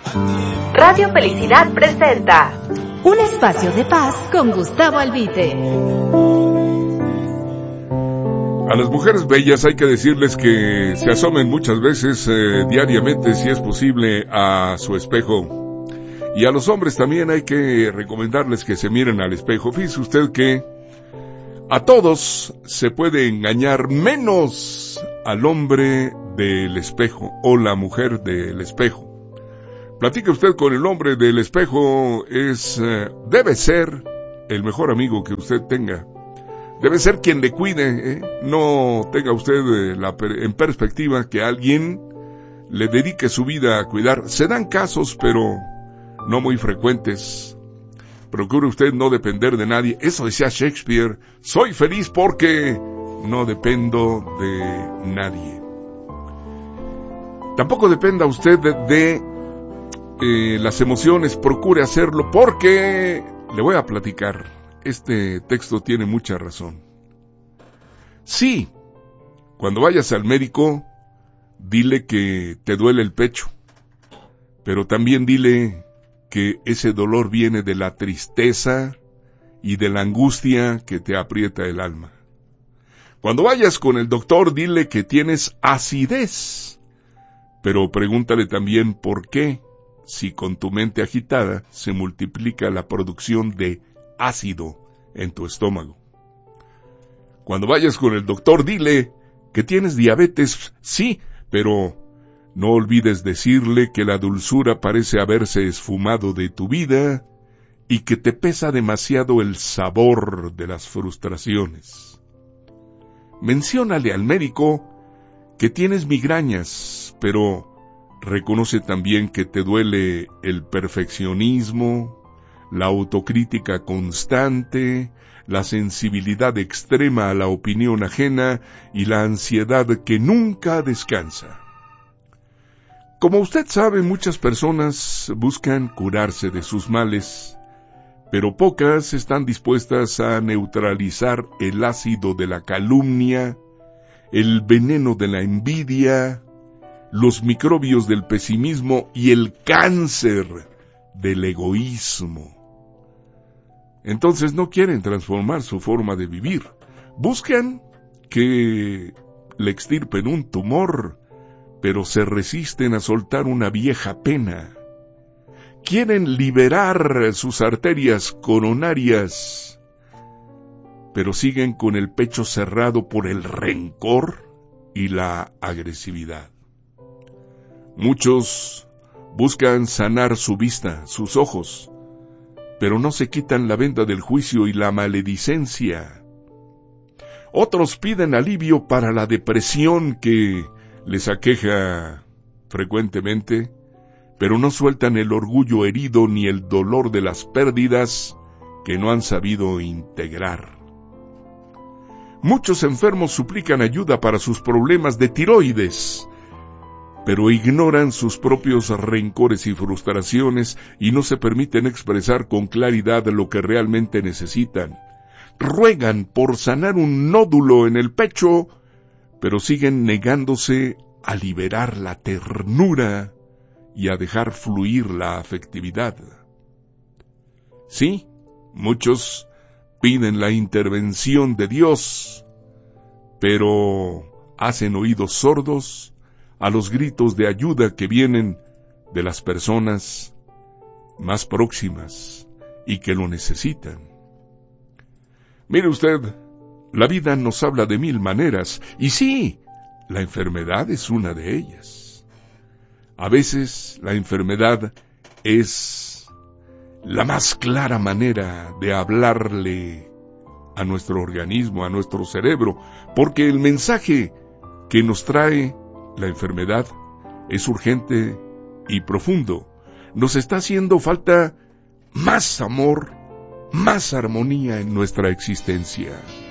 Radio Felicidad presenta Un espacio de paz con Gustavo Albite. A las mujeres bellas hay que decirles que se asomen muchas veces, diariamente, si es posible, a su espejo. Y a los hombres también hay que recomendarles que se miren al espejo. Fíjese usted que a todos se puede engañar, menos al hombre del espejo o la mujer del espejo. Platique usted con el hombre del espejo, debe ser el mejor amigo que usted tenga. Debe ser quien le cuide, No tenga usted en perspectiva que alguien le dedique su vida a cuidar. Se dan casos, pero no muy frecuentes. Procure usted no depender de nadie. Eso decía Shakespeare: soy feliz porque no dependo de nadie. Tampoco dependa usted de las emociones. Procure hacerlo porque le voy a platicar. Este texto tiene mucha razón. Sí, cuando vayas al médico, dile que te duele el pecho, pero también dile que ese dolor viene de la tristeza y de la angustia que te aprieta el alma. Cuando vayas con el doctor, dile que tienes acidez, pero pregúntale también por qué, si con tu mente agitada se multiplica la producción de ácido en tu estómago. Cuando vayas con el doctor, dile que tienes diabetes, sí, pero no olvides decirle que la dulzura parece haberse esfumado de tu vida y que te pesa demasiado el sabor de las frustraciones. Menciónale al médico que tienes migrañas, pero reconoce también que te duele el perfeccionismo, la autocrítica constante, la sensibilidad extrema a la opinión ajena y la ansiedad que nunca descansa. Como usted sabe, muchas personas buscan curarse de sus males, pero pocas están dispuestas a neutralizar el ácido de la calumnia, el veneno de la envidia, los microbios del pesimismo y el cáncer del egoísmo. Entonces no quieren transformar su forma de vivir. Buscan que le extirpen un tumor, pero se resisten a soltar una vieja pena. Quieren liberar sus arterias coronarias, pero siguen con el pecho cerrado por el rencor y la agresividad. Muchos buscan sanar su vista, sus ojos, pero no se quitan la venda del juicio y la maledicencia. Otros piden alivio para la depresión que les aqueja frecuentemente, pero no sueltan el orgullo herido ni el dolor de las pérdidas que no han sabido integrar. Muchos enfermos suplican ayuda para sus problemas de tiroides, pero ignoran sus propios rencores y frustraciones y no se permiten expresar con claridad lo que realmente necesitan. Ruegan por sanar un nódulo en el pecho, pero siguen negándose a liberar la ternura y a dejar fluir la afectividad. Sí, muchos piden la intervención de Dios, pero hacen oídos sordos a los gritos de ayuda que vienen de las personas más próximas y que lo necesitan. Mire usted, la vida nos habla de mil maneras, y sí, la enfermedad es una de ellas. A veces la enfermedad es la más clara manera de hablarle a nuestro organismo, a nuestro cerebro, porque el mensaje que nos trae la enfermedad es urgente y profundo. Nos está haciendo falta más amor, más armonía en nuestra existencia.